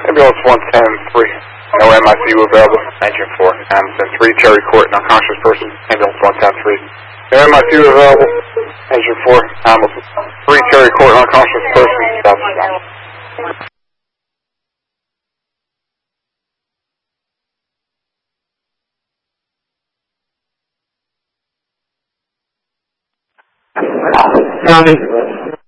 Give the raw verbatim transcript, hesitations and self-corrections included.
Ambulance one ten three. No M I C U available. Engine four. Hamilton three, Cherry Court, an unconscious person. Ambulance one ten three. No M I C U available. Engine four. Hamilton three, Cherry Court, an unconscious person. South Chicago. Tommy.